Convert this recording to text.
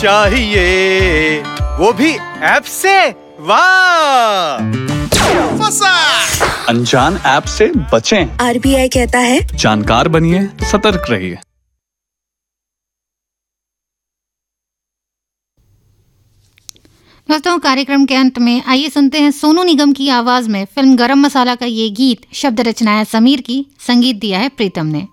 चाहिए वो भी ऐप से। वाह, फंसा। अनजान ऐप से बचें। RBI कहता है जानकार बनिए, सतर्क रहिए। दोस्तों, कार्यक्रम के अंत में आइए सुनते हैं सोनू निगम की आवाज में फिल्म गरम मसाला का ये गीत। शब्द रचना है समीर की, संगीत दिया है प्रीतम ने।